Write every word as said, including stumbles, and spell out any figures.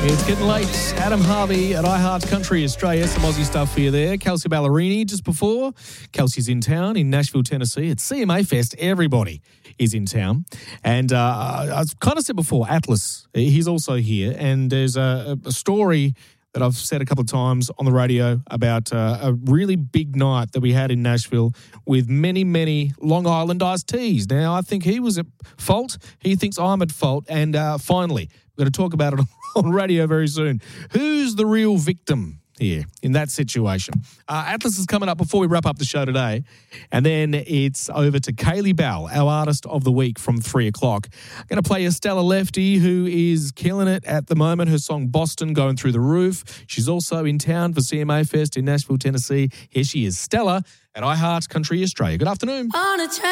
It's getting late. Adam Harvey at iHeart Country Australia. Some Aussie stuff for you there. Kelsey Ballerini just before. Kelsey's in town in Nashville, Tennessee. It's C M A Fest. Everybody is in town. And uh, I've kind of said before, Atlas, he's also here. And there's a, a story that I've said a couple of times on the radio about uh, a really big night that we had in Nashville with many, many Long Island iced teas. Now, I think he was at fault. He thinks I'm at fault. And uh, finally, we're going to talk about it on radio very soon. Who's the real victim here in that situation? Uh, Atlas is coming up before we wrap up the show today. And then it's over to Kaylee Bell, our Artist of the Week from three o'clock. I'm going to play Estella Lefty, who is killing it at the moment. Her song Boston going through the roof. She's also in town for C M A Fest in Nashville, Tennessee. Here she is, Stella at iHeart Country Australia. Good afternoon. On a